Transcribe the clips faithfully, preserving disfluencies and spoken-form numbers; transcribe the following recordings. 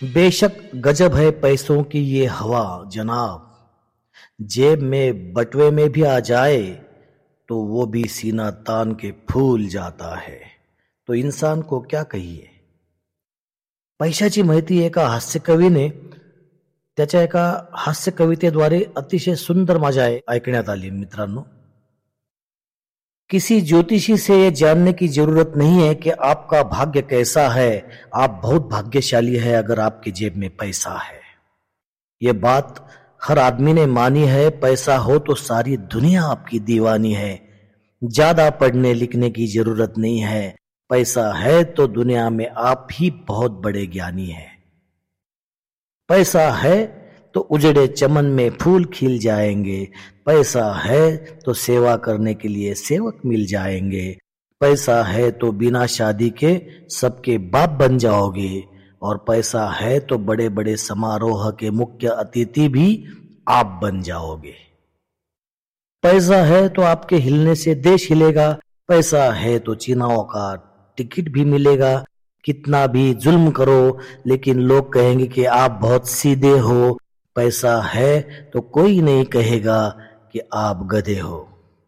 बेशक गजब है पैसों की ये हवा जनाब। जेब में बटुए में भी आ जाए तो वो भी सीना तान के फूल जाता है। तो इंसान को क्या कहिए. पैशाची माहिती एका हास्य कवीने त्याच्या एका हास्य कवितेद्वारे अतिशय सुंदर माझ्या ऐकण्यात आली. मित्रांनो, किसी ज्योतिषी से ये जानने की जरूरत नहीं है कि आपका भाग्य कैसा है. आप बहुत भाग्यशाली है अगर आपकी जेब में पैसा है. ये बात हर आदमी ने मानी है. पैसा हो तो सारी दुनिया आपकी दीवानी है. ज्यादा पढ़ने लिखने की जरूरत नहीं है. पैसा है तो दुनिया में आप ही बहुत बड़े ज्ञानी हैं. पैसा है तो उजड़े चमन में फूल खिल जाएंगे. पैसा है तो सेवा करने के लिए सेवक मिल जाएंगे. पैसा है तो बिना शादी के सबके बाप बन जाओगे. और पैसा है तो बड़े बड़े समारोह के मुख्य अतिथि भी आप बन जाओगे. पैसा है तो आपके हिलने से देश हिलेगा. पैसा है तो चुनाव का टिकट भी मिलेगा. कितना भी जुल्म करो लेकिन लोग कहेंगे कि आप बहुत सीधे हो. पैसा है तो कोई नहीं कहेगा कि आप गधे हो.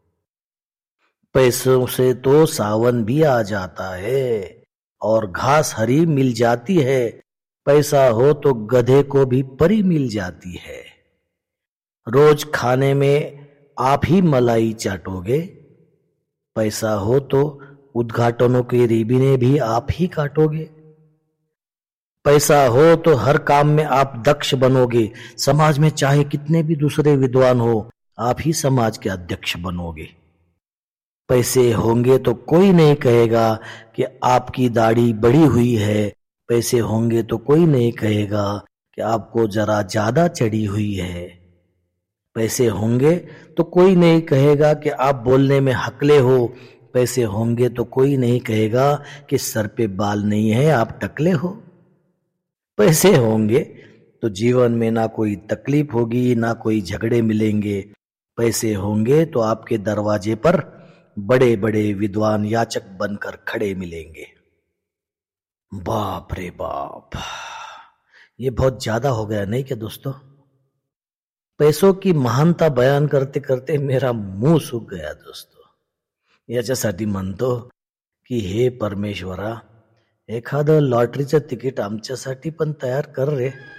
पैसों से तो सावन भी आ जाता है और घास हरी मिल जाती है. पैसा हो तो गधे को भी परी मिल जाती है. रोज खाने में आप ही मलाई चाटोगे. पैसा हो तो उद्घाटनों के रिबने भी आप ही काटोगे. पैसा हो तो हर काम में आप दक्ष बनोगे. समाज में चाहे कितने भी दूसरे विद्वान हो, आप ही समाज के अध्यक्ष बनोगे. पैसे होंगे तो कोई नहीं कहेगा कि आपकी दाढ़ी बड़ी हुई है. पैसे होंगे तो कोई नहीं कहेगा कि आपको जरा ज्यादा चढ़ी हुई है. पैसे होंगे तो कोई नहीं कहेगा कि आप बोलने में हकले हो. पैसे होंगे तो कोई नहीं कहेगा कि सर पे बाल नहीं है, आप टकले हो. पैसे होंगे तो जीवन में ना कोई तकलीफ होगी, ना कोई झगड़े मिलेंगे. पैसे होंगे तो आपके दरवाजे पर बड़े बड़े विद्वान याचक बनकर खड़े मिलेंगे. बाप रे बाप, ये बहुत ज्यादा हो गया नहीं क्या दोस्तों? पैसों की महानता बयान करते करते मेरा मुंह सूख गया दोस्तों. याच्यासाठी म्हणतो की हे परमेश्वरा, एखादं लॉटरीचं तिकीट आमच्यासाठी पण तयार कर रे.